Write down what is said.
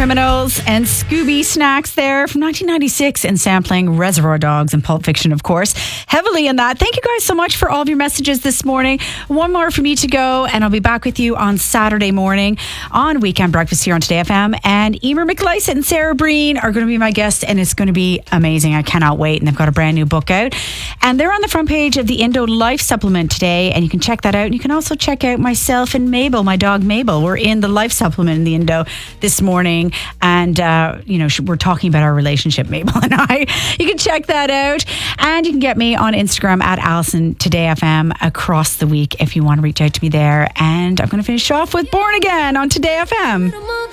Criminals and Scooby Snacks there from 1996 and sampling Reservoir Dogs and Pulp Fiction, of course. Heavily in that. Thank you guys so much for all of your messages this morning. One more for me to go, and I'll be back with you on Saturday morning on Weekend Breakfast here on Today FM. And Emer McLysaght and Sarah Breen are going to be my guests, and it's going to be amazing. I cannot wait. And they've got a brand new book out. And they're on the front page of the Indo Life supplement today, and you can check that out. And you can also check out myself and Mabel, my dog Mabel. We're in the Life supplement in the Indo this morning. And, we're talking about our relationship, Mabel and I. You can check that out. And you can get me on Instagram at Alison Today FM across the week if you want to reach out to me there. And I'm going to finish off with Born Again on Today FM.